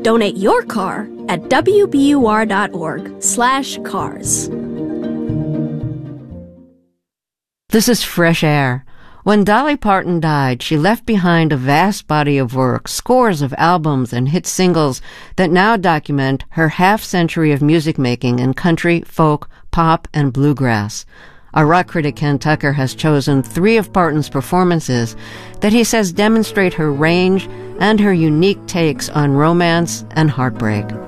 Donate your car at wbur.org/cars. This is Fresh Air. When Dolly Parton died, she left behind a vast body of work, scores of albums and hit singles that now document her half-century of music making in country, folk, pop, and bluegrass. Our rock critic Ken Tucker has chosen 3 of Parton's performances that he says demonstrate her range and her unique takes on romance and heartbreak.